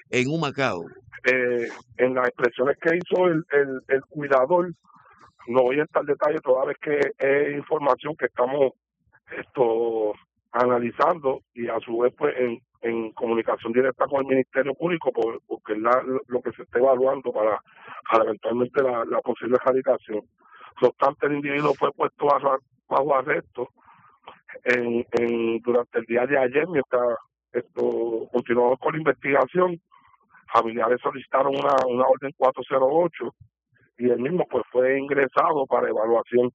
en Humacao. En las expresiones que hizo el cuidador, no voy a entrar en detalle toda vez que es información que estamos analizando y a su vez pues en comunicación directa con el Ministerio Público porque es lo que se está evaluando para eventualmente la posible erradicación. No obstante, el individuo fue puesto bajo arresto durante el día de ayer mientras continuamos con la investigación. Familiares solicitaron una orden 408 y el mismo pues fue ingresado para evaluación.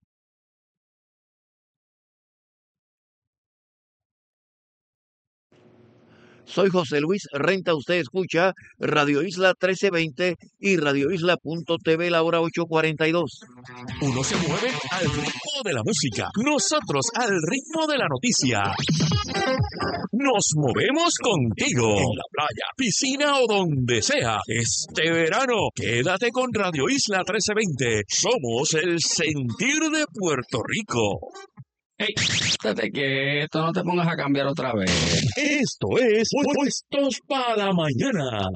Soy José Luis Renta, usted escucha Radio Isla 1320 y radioisla.tv la hora 8:42. Uno se mueve al ritmo de la música, nosotros al ritmo de la noticia. Nos movemos contigo en la playa, piscina o donde sea. Este verano, quédate con Radio Isla 1320. Somos el sentir de Puerto Rico. Hey, estate quieto, no te pongas a cambiar otra vez. Esto es Puestos para la Mañana.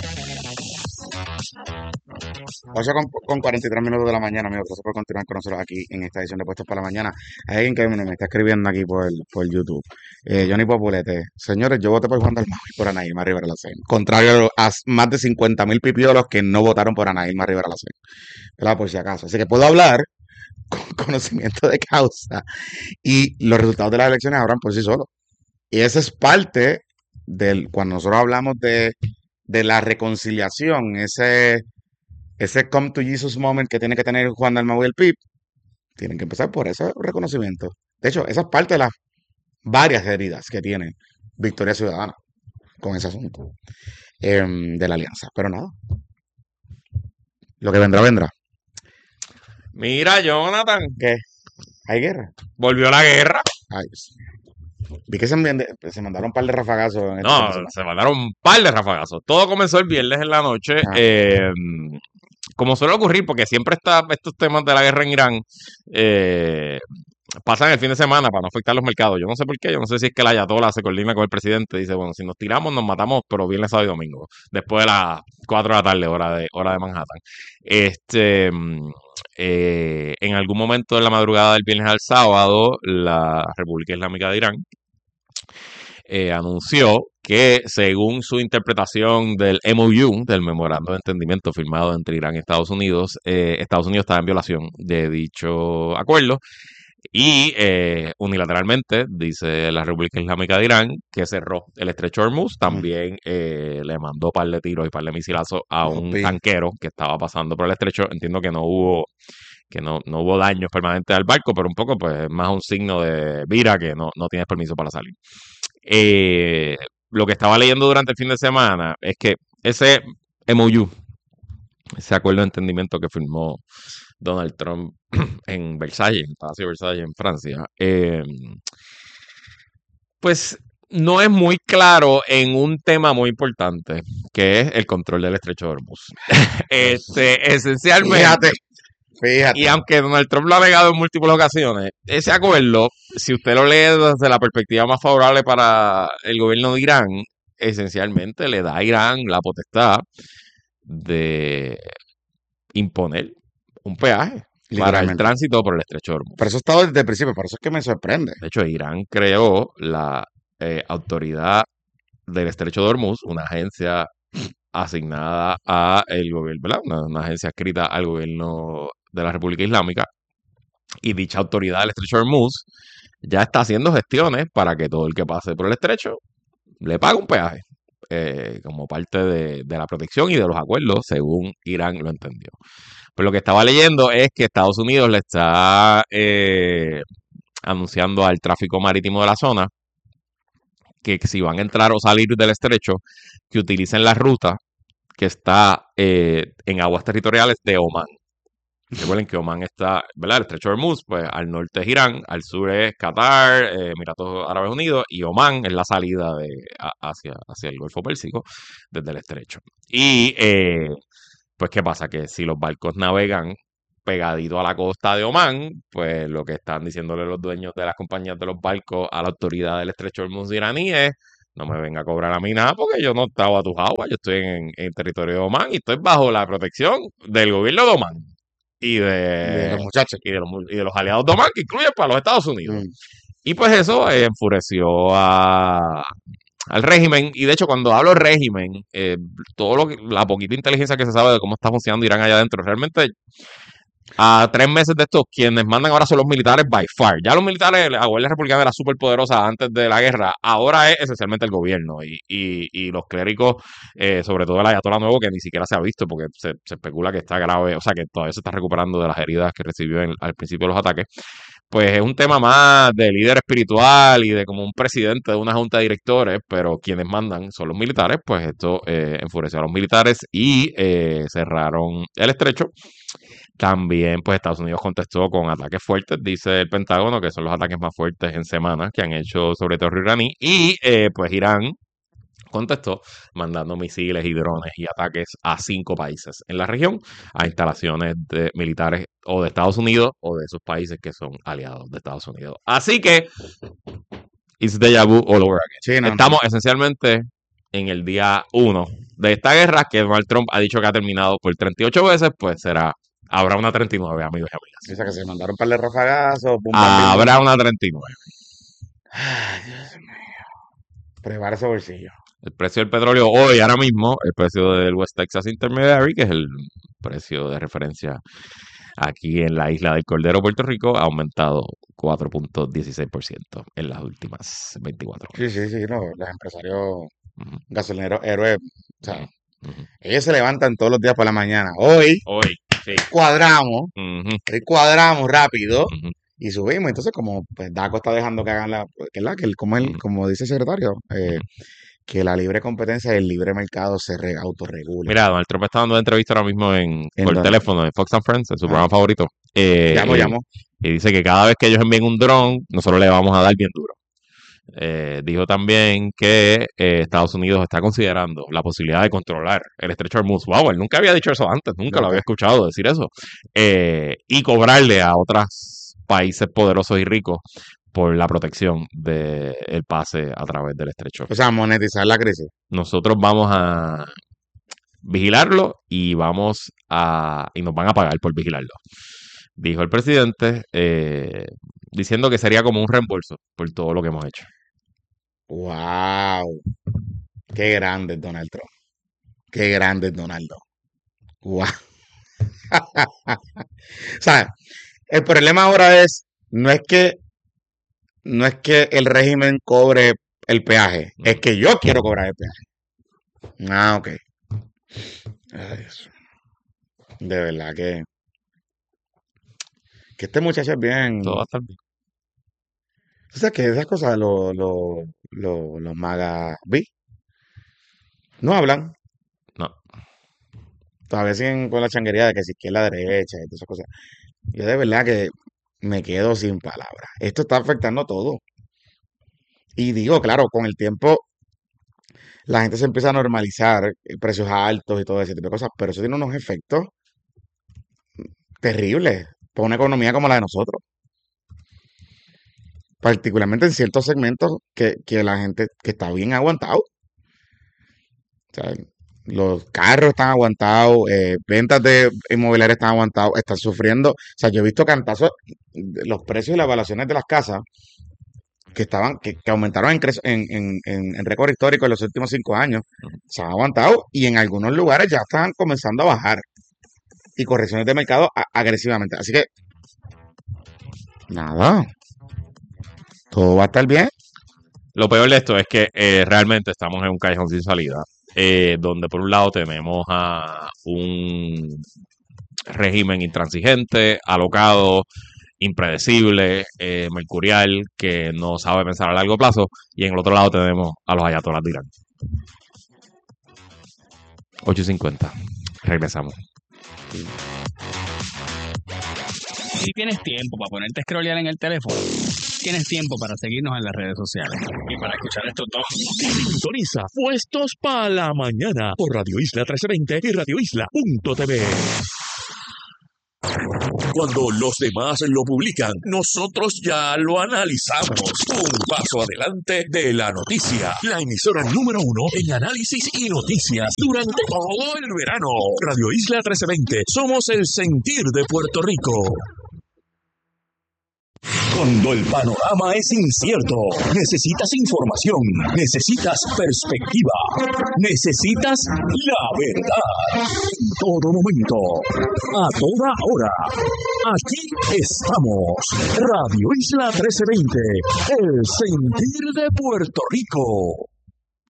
8 con 43 minutos de la mañana, amigos. Gracias por continuar con nosotros aquí en esta edición de Puestos para la Mañana. Hay alguien que me está escribiendo aquí por YouTube. Johnny Populete. Señores, yo voté por Juan Dalmau y por Anaíma Rivera Lacén. Contrario a más de 50,000 pipiolos que no votaron por Anaíma Rivera Lacén. ¿Verdad? Por si acaso. Así que puedo hablar con conocimiento de causa y los resultados de las elecciones hablan por sí solos. Y esa es parte cuando nosotros hablamos de la reconciliación, ese come to Jesus moment que tiene que tener Juan Dalmau y el PIB, tienen que empezar por ese reconocimiento. De hecho, esa es parte de las varias heridas que tiene Victoria Ciudadana con ese asunto de la alianza. Pero nada, lo que vendrá, vendrá. Mira, Jonathan. ¿Qué? ¿Hay guerra? Volvió la guerra. Ay, vi que se mandaron un par de rafagazos. No, se mandaron un par de rafagazos. Todo comenzó el viernes en la noche. Como suele ocurrir, porque siempre estos temas de la guerra en Irán pasan el fin de semana para no afectar los mercados. Yo no sé por qué. Yo no sé si es que la Ayatollah se coordina con el presidente. Dice, bueno, si nos tiramos, nos matamos, pero viernes, sábado y domingo. Después de las 4 de la tarde, hora de Manhattan. En algún momento de la madrugada del viernes al sábado, la República Islámica de Irán anunció que, según su interpretación del MOU, del memorando de entendimiento firmado entre Irán y Estados Unidos estaba en violación de dicho acuerdo y unilateralmente, dice la República Islámica de Irán, que cerró el estrecho de Hormuz. También le mandó par de tiros y par de misilazos a un tanquero que estaba pasando por el estrecho. Entiendo que no hubo daños permanentes al barco, pero un poco pues es más un signo de vira que no tienes permiso para salir. Lo que estaba leyendo durante el fin de semana es que ese MOU, ese acuerdo de entendimiento que firmó Donald Trump en Versalles, en el Palacio de Versalles en Francia, pues no es muy claro en un tema muy importante, que es el control del estrecho de Hormuz. Esencialmente, Fíjate. Y aunque Donald Trump lo ha negado en múltiples ocasiones, ese acuerdo, si usted lo lee desde la perspectiva más favorable para el gobierno de Irán, esencialmente le da a Irán la potestad de imponer un peaje para el tránsito por el estrecho de Hormuz. Pero eso estaba desde el principio, por eso es que me sorprende. De hecho, Irán creó la autoridad del estrecho de Hormuz, una agencia asignada a el gobierno, ¿verdad? Una agencia escrita al gobierno de la República Islámica, y dicha autoridad del estrecho de Hormuz ya está haciendo gestiones para que todo el que pase por el estrecho le pague un peaje como parte de la protección y de los acuerdos, según Irán lo entendió. Pero lo que estaba leyendo es que Estados Unidos le está anunciando al tráfico marítimo de la zona que si van a entrar o salir del estrecho, que utilicen la ruta que está en aguas territoriales de Omán. Recuerden que Omán está, ¿verdad? El estrecho de Hormuz, pues al norte es Irán, al sur es Qatar, Emiratos Árabes Unidos, y Omán es la salida hacia el Golfo Pérsico desde el estrecho. Y pues, ¿qué pasa? Que si los barcos navegan pegadito a la costa de Omán, pues lo que están diciéndole los dueños de las compañías de los barcos a la autoridad del estrecho de Hormuz iraní es: no me venga a cobrar a mí nada porque yo no estaba a tus aguas, yo estoy en territorio de Omán y estoy bajo la protección del gobierno de Omán y De los muchachos. y de los aliados de Omán, que incluyen para los Estados Unidos. Mm. Y pues eso enfureció al régimen. Y de hecho, cuando hablo régimen, la poquita inteligencia que se sabe de cómo está funcionando Irán allá adentro, realmente a 3 meses de esto, quienes mandan ahora son los militares by far. Ya los militares, la Guardia Republicana era súper poderosa antes de la guerra, ahora es esencialmente el gobierno y los clérigos, sobre todo el ayatolá nuevo, que ni siquiera se ha visto porque se especula que está grave, o sea que todavía se está recuperando de las heridas que recibió al principio de los ataques. Pues es un tema más de líder espiritual y de como un presidente de una junta de directores, pero quienes mandan son los militares, pues esto enfureció a los militares y cerraron el estrecho. También, pues Estados Unidos contestó con ataques fuertes, dice el Pentágono, que son los ataques más fuertes en semanas que han hecho sobre terror iraní. Y pues Irán contestó mandando misiles y drones y ataques a 5 países en la región, a instalaciones de militares o de Estados Unidos o de esos países que son aliados de Estados Unidos. Así que, it's déjà vu all over again. Sí, no, Estamos esencialmente en el día 1 de esta guerra que Donald Trump ha dicho que ha terminado por 38 veces, pues habrá una 39, amigos y amigas. O sea, que se mandaron un par de rafagazos. Pum, pam, pim, pum. Habrá una 39. Ay, Dios mío. Prepara ese bolsillo. El precio del petróleo hoy, ahora mismo, el precio del West Texas Intermediary, que es el precio de referencia aquí en la isla del Cordero, Puerto Rico, ha aumentado 4.16% en las últimas 24 horas. Sí, no, los empresarios Ujú, gasolineros héroes, o sea, ujú. ellos se levantan todos los días por la mañana. Hoy Hoy, sí. cuadramos rápido Ujú. y subimos. Entonces, como pues DACO está dejando que hagan como dice el secretario, que la libre competencia y el libre mercado se autorregule. Mira, Donald Trump está dando una entrevista ahora mismo por dónde? teléfono en Fox and Friends, en su Ah. programa favorito. Llamo. Y dice que cada vez que ellos envíen un dron, nosotros le vamos a dar bien duro. Dijo también que Estados Unidos está considerando la posibilidad de controlar el estrecho de Hormuz. Wow, él nunca había dicho eso antes, nunca lo había escuchado decir eso. Y cobrarle a otros países poderosos y ricos por la protección del pase a través del estrecho. O sea, monetizar la crisis. Nosotros vamos a vigilarlo y nos van a pagar por vigilarlo. Dijo el presidente, diciendo que sería como un reembolso por todo lo que hemos hecho. ¡Wow! ¡Qué grande es Donald Trump! ¡Qué grande es Donaldo! ¡Wow! O sea, el problema ahora no es que el régimen cobre el peaje, es que yo quiero cobrar el peaje. Ah, ok. Ay, Dios. De verdad que este muchacho es bien. Todo va a estar bien. O sea, que esas cosas los magas no hablan. No. Todavía siguen con la changuería de que si izquierda, derecha y todas esas cosas. Yo de verdad que me quedo sin palabras. Esto está afectando todo. Y digo, claro, con el tiempo la gente se empieza a normalizar, precios altos y todo ese tipo de cosas, pero eso tiene unos efectos terribles para una economía como la de nosotros. Particularmente en ciertos segmentos que la gente que está bien aguantado. O sea, los carros están aguantados, ventas de inmobiliarias están aguantados, están sufriendo. O sea, yo he visto cantazos, los precios y las evaluaciones de las casas que aumentaron en récord histórico en los últimos 5 años, se han aguantado y en algunos lugares ya están comenzando a bajar y correcciones de mercado agresivamente. Así que, nada, todo va a estar bien. Lo peor de esto es que realmente estamos en un callejón sin salida, donde por un lado tenemos a un régimen intransigente, alocado, impredecible, mercurial, que no sabe pensar a largo plazo, y en el otro lado tenemos a los ayatolás de Irán. 8:50. Regresamos. Si tienes tiempo para ponerte a scrollear en el teléfono, tienes tiempo para seguirnos en las redes sociales y para escuchar estos dos. Sintoniza Puestos para la Mañana por Radio Isla 1320 y radioisla.tv. Cuando los demás lo publican, nosotros ya lo analizamos. Un paso adelante de la noticia. La emisora número 1 en análisis y noticias durante todo el verano. Radio Isla 1320. Somos el sentir de Puerto Rico. Cuando el panorama es incierto, necesitas información, necesitas perspectiva, necesitas la verdad. En todo momento, a toda hora. Aquí estamos. Radio Isla 1320, el sentir de Puerto Rico.